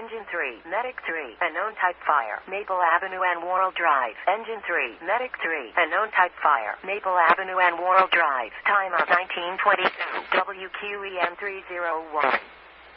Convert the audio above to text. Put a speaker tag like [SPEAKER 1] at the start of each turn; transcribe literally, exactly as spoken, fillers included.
[SPEAKER 1] Engine three, Medic three, unknown type fire, Maple Avenue and Worrell Drive. Engine three, Medic three, unknown type fire, Maple Avenue and Worrell Drive. Time of nineteen twenty-two, W Q E M three oh one.